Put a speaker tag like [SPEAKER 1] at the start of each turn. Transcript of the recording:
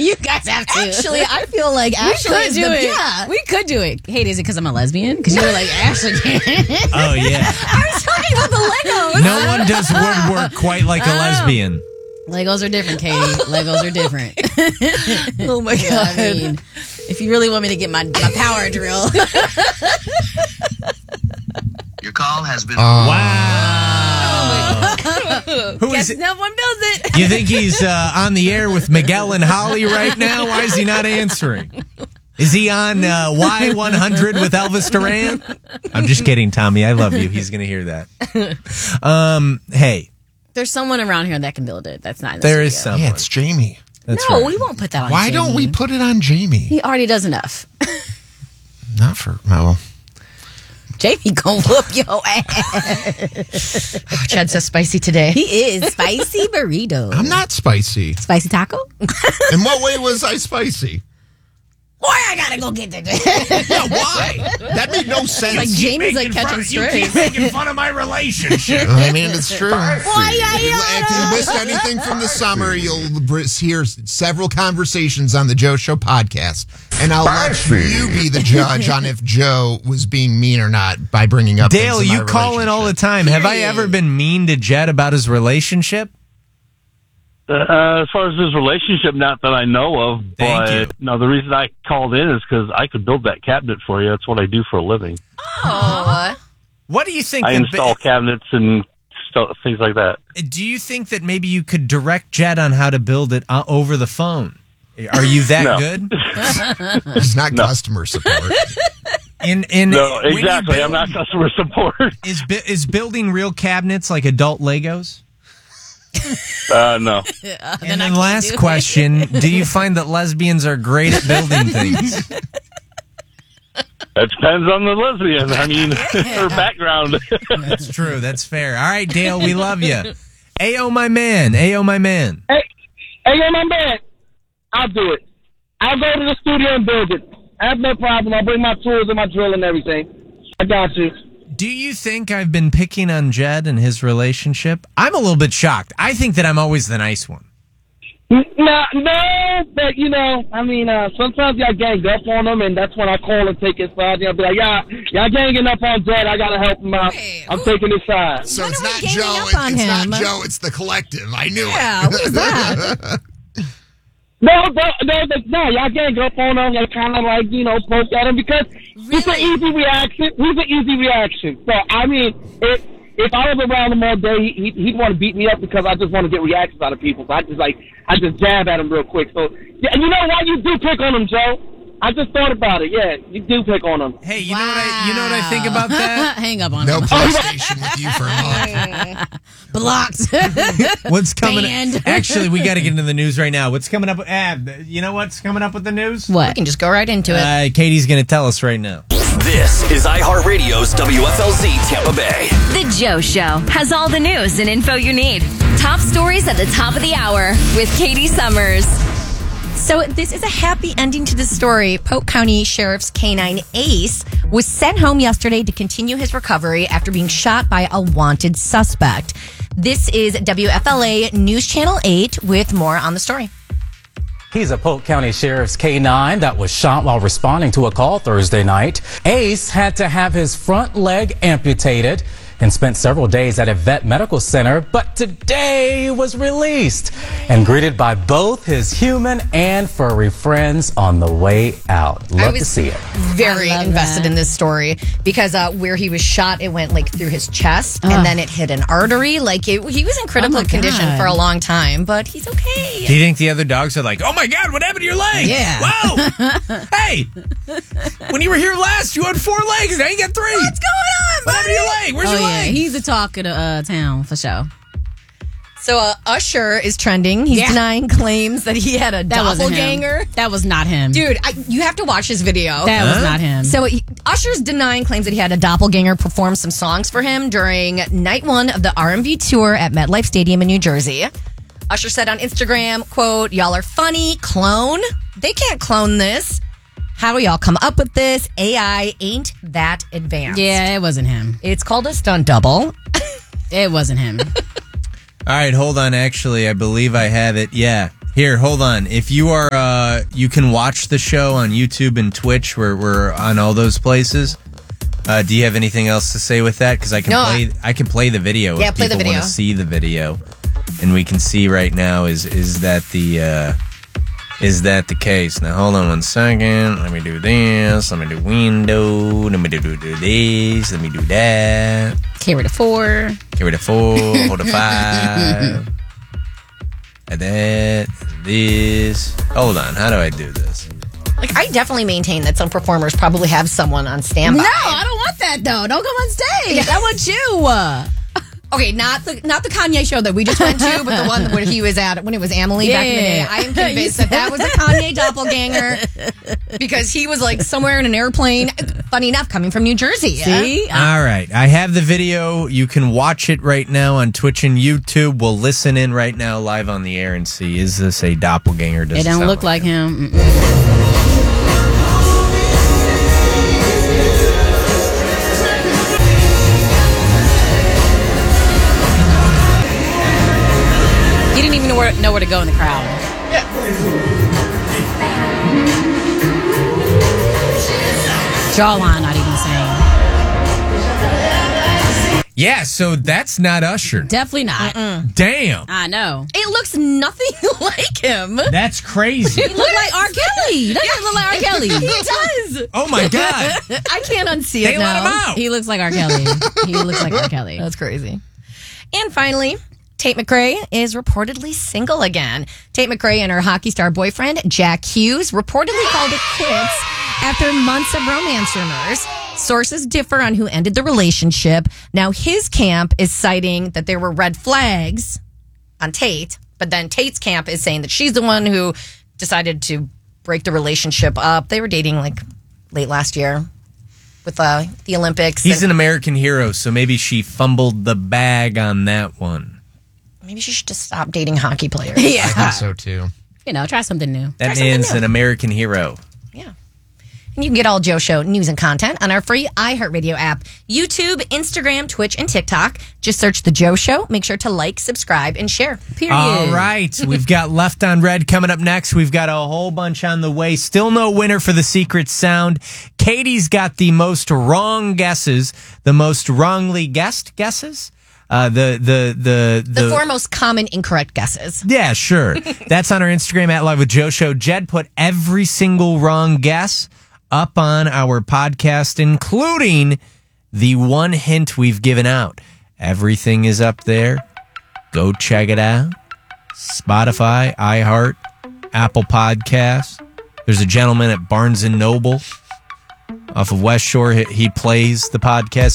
[SPEAKER 1] You guys have to.
[SPEAKER 2] Actually, I feel like Ashley is
[SPEAKER 1] do it.
[SPEAKER 2] Yeah.
[SPEAKER 1] We could do it. Hey, is it because I'm a lesbian? Because you were like, Ashley can't.
[SPEAKER 3] Oh, yeah.
[SPEAKER 2] I was talking about the Legos.
[SPEAKER 3] No one does woodwork quite like a lesbian.
[SPEAKER 1] Legos are different, Katie. Legos are different.
[SPEAKER 2] Oh, my God.
[SPEAKER 1] I mean, if you really want me to get my power drill.
[SPEAKER 4] Your call has been...
[SPEAKER 3] Wow. Who
[SPEAKER 1] Guess
[SPEAKER 3] is it?
[SPEAKER 1] no one does it.
[SPEAKER 3] You think he's on the air with Miguel and Holly right now? Why is he not answering? Is he on Y100 with Elvis Duran? I'm just kidding, Tommy. I love you. He's going to hear that. Hey.
[SPEAKER 1] There's someone around here that can build it. That's not in the
[SPEAKER 3] There is
[SPEAKER 1] studio.
[SPEAKER 3] someone.
[SPEAKER 5] Yeah, it's Jamie.
[SPEAKER 3] That's
[SPEAKER 1] No,
[SPEAKER 3] right.
[SPEAKER 1] we won't put that on
[SPEAKER 5] Why
[SPEAKER 1] Jamie.
[SPEAKER 5] don't we put it on Jamie?
[SPEAKER 1] He already does enough.
[SPEAKER 5] Not for... Well...
[SPEAKER 1] Jamie gonna whoop your ass.
[SPEAKER 2] Chad's so spicy today.
[SPEAKER 1] He is spicy burrito.
[SPEAKER 5] I'm not spicy.
[SPEAKER 1] Spicy taco?
[SPEAKER 5] In what way was I spicy?
[SPEAKER 1] Boy, I gotta go get that.
[SPEAKER 5] Yeah, why? That made no sense.
[SPEAKER 2] Like Jamie's like catching strays.
[SPEAKER 3] making fun of my relationship.
[SPEAKER 5] I mean, it's true.
[SPEAKER 1] Boy,
[SPEAKER 5] If you missed anything from the summer, you'll hear several conversations on the Joe Show podcast. And I'll let you be the judge on if Joe was being mean or not by bringing up
[SPEAKER 3] Dale,
[SPEAKER 5] things in
[SPEAKER 3] you
[SPEAKER 5] my
[SPEAKER 3] call in all the
[SPEAKER 5] relationship.
[SPEAKER 3] time. Have I ever been mean to Jed about his relationship?
[SPEAKER 6] As far as his relationship, not that I know of.
[SPEAKER 3] Thank
[SPEAKER 6] but
[SPEAKER 3] you.
[SPEAKER 6] No, the reason I called in is because I could build that cabinet for you. That's what I do for a living.
[SPEAKER 2] Oh.
[SPEAKER 3] What do you think?
[SPEAKER 6] I install cabinets and things like that.
[SPEAKER 3] Do you think that maybe you could direct Jed on how to build it over the phone? Are you that
[SPEAKER 6] No.
[SPEAKER 3] good?
[SPEAKER 5] It's not customer support.
[SPEAKER 3] No,
[SPEAKER 6] No, exactly. I'm not customer support.
[SPEAKER 3] Is building real cabinets like adult Legos?
[SPEAKER 6] No.
[SPEAKER 3] And then last question, do you find that lesbians are great at building things?
[SPEAKER 6] That depends on the lesbian. I mean, her background.
[SPEAKER 3] That's true. That's fair. All right, Dale, we love you. Ayo, my man. Ayo, my man.
[SPEAKER 7] Hey, my man. I'll do it. I'll go to the studio and build it. I have no problem. I'll bring my tools and my drill and everything. I got you.
[SPEAKER 3] Do you think I've been picking on Jed and his relationship? I'm a little bit shocked. I think that I'm always the nice one.
[SPEAKER 7] No, but I mean, sometimes y'all gang up on him, and that's when I call and take his side. I'll be like, y'all ganging up on Jed. I gotta help him out. I'm taking his side.
[SPEAKER 5] So
[SPEAKER 2] When
[SPEAKER 5] it's
[SPEAKER 2] are we
[SPEAKER 5] not
[SPEAKER 2] ganging
[SPEAKER 5] Joe.
[SPEAKER 2] up on
[SPEAKER 5] It's
[SPEAKER 2] him?
[SPEAKER 5] not Joe. It's the collective. I knew
[SPEAKER 2] Yeah,
[SPEAKER 5] it.
[SPEAKER 2] what is that?
[SPEAKER 7] No, y'all gang up on him. Y'all kind of like, poke at him because it's an easy reaction. He's an easy reaction. So, I mean, if I was around him all day, he'd want to beat me up because I just want to get reactions out of people. So I just jab at him real quick. So, yeah, and you know why you do pick on him, Joe? I just thought about it. Yeah, you do pick on him.
[SPEAKER 3] Hey, you know what I think about that?
[SPEAKER 1] Hang up on
[SPEAKER 5] No
[SPEAKER 1] him.
[SPEAKER 5] PlayStation with you for a month.
[SPEAKER 1] Blocked.
[SPEAKER 3] What's coming?
[SPEAKER 1] Banned.
[SPEAKER 3] Actually, we got to get into the news right now. What's coming up? You know what's coming up with the news?
[SPEAKER 2] We
[SPEAKER 1] What?
[SPEAKER 2] can just go right into it.
[SPEAKER 3] Katie's going to tell us right now.
[SPEAKER 8] This is iHeartRadio's WFLZ Tampa Bay.
[SPEAKER 9] The Joe Show has all the news and info you need. Top stories at the top of the hour with Katie Summers.
[SPEAKER 2] So this is a happy ending to the story. Polk County Sheriff's Canine Ace was sent home yesterday to continue his recovery after being shot by a wanted suspect. This is WFLA News Channel 8 with more on the story.
[SPEAKER 10] He's a Polk County Sheriff's K-9 that was shot while responding to a call Thursday night. Ace had to have his front leg amputated and spent several days at a vet medical center, but today he was released and greeted by both his human and furry friends on the way out. Love to see it.
[SPEAKER 2] Very
[SPEAKER 1] I love
[SPEAKER 2] invested
[SPEAKER 1] that.
[SPEAKER 2] in this story because where he was shot, it went like through his chest and then it hit an artery. Like he was in critical
[SPEAKER 1] my
[SPEAKER 2] condition
[SPEAKER 1] God.
[SPEAKER 2] for a long time, but he's okay.
[SPEAKER 3] Do you think the other dogs are like, oh my God, what happened to your leg?
[SPEAKER 1] Yeah.
[SPEAKER 3] Wow. Hey, when you were here last, you had 4 legs. Now you got 3.
[SPEAKER 2] What's going on,
[SPEAKER 3] What happened to your leg? Where's your
[SPEAKER 1] Yeah,
[SPEAKER 3] leg?
[SPEAKER 1] he's the talk of the town for sure.
[SPEAKER 2] So Usher is trending. He's denying claims that he had a
[SPEAKER 1] That wasn't
[SPEAKER 2] doppelganger.
[SPEAKER 1] him. That was not him.
[SPEAKER 2] Dude, you have to watch his video.
[SPEAKER 1] That was not him.
[SPEAKER 2] So Usher's denying claims that he had a doppelganger perform some songs for him during night 1 of the R&B tour at MetLife Stadium in New Jersey. Usher said on Instagram, quote, "Y'all are funny, clone. They can't clone this. How do y'all come up with this? AI ain't that advanced."
[SPEAKER 1] Yeah, it wasn't him.
[SPEAKER 2] It's called a stunt double.
[SPEAKER 1] It wasn't him.
[SPEAKER 3] All right, hold on. Actually, I believe I have it. Yeah, Here, hold on. If you are, you can watch the show on YouTube and Twitch. We're on all those places. Do you have anything else to say with that? Because I can play the video.
[SPEAKER 2] Yeah,
[SPEAKER 3] if
[SPEAKER 2] play the
[SPEAKER 3] people
[SPEAKER 2] video.
[SPEAKER 3] want to see the video, and we can see right now is that the case? Now hold on 1 second. Let me do this. Let me do window. Let me do this. Let me do that.
[SPEAKER 1] Get rid of 4.
[SPEAKER 3] Get rid of 4. Hold a 5. And that. This. Hold on. How do I do this?
[SPEAKER 2] Like, I definitely maintain that some performers probably have someone on standby.
[SPEAKER 1] No, I don't want that though. Don't come on stage. I want you.
[SPEAKER 2] Okay, not the Kanye show that we just went to, but the one where he was at when it was Amelie back in the day. I am convinced that was a Kanye doppelganger because he was like somewhere in an airplane. Funny enough, coming from New Jersey.
[SPEAKER 1] See?
[SPEAKER 3] All right. I have the video. You can watch it right now on Twitch and YouTube. We'll listen in right now live on the air and see, is this a doppelganger? Does
[SPEAKER 1] It don't
[SPEAKER 3] sound
[SPEAKER 1] look like him. He didn't even know where to go in the crowd. Jawline, not even the same.
[SPEAKER 3] Yeah, so that's not Usher.
[SPEAKER 1] Definitely not.
[SPEAKER 3] Damn.
[SPEAKER 1] I know.
[SPEAKER 2] It looks nothing like him.
[SPEAKER 3] That's crazy.
[SPEAKER 1] He looked like R. Kelly. He doesn't look like R. Kelly.
[SPEAKER 2] He does.
[SPEAKER 3] Oh my God.
[SPEAKER 2] I can't unsee
[SPEAKER 3] They
[SPEAKER 2] it
[SPEAKER 3] let
[SPEAKER 2] now.
[SPEAKER 3] him out.
[SPEAKER 1] He looks like R. Kelly. He looks like R. Kelly.
[SPEAKER 2] That's crazy. And finally, Tate McRae is reportedly single again. Tate McRae and her hockey star boyfriend, Jack Hughes, reportedly called it quits after months of romance rumors. Sources differ on who ended the relationship. Now, his camp is citing that there were red flags on Tate, but then Tate's camp is saying that she's the one who decided to break the relationship up. They were dating like late last year with the Olympics.
[SPEAKER 3] He's an American hero, so maybe she fumbled the bag on that one.
[SPEAKER 2] Maybe she should just stop dating hockey players.
[SPEAKER 5] I think so too.
[SPEAKER 1] You know, try something new.
[SPEAKER 3] That man's an American hero.
[SPEAKER 2] Yeah. And you can get all Joe Show news and content on our free iHeartRadio app, YouTube, Instagram, Twitch, and TikTok. Just search The Joe Show. Make sure to like, subscribe, and share. Period.
[SPEAKER 3] All right. We've got Left on Red coming up next. We've got a whole bunch on the way. Still no winner for the secret sound. Katie's got the most wrong guesses, the most wrongly guessed guesses. The
[SPEAKER 2] 4 most common incorrect guesses.
[SPEAKER 3] Yeah, sure. That's on our Instagram at Live with Joe Show. Jed put every single wrong guess up on our podcast, including the one hint we've given out. Everything is up there. Go check it out. Spotify, iHeart, Apple Podcasts. There's a gentleman at Barnes & Noble off of West Shore. He plays the podcast.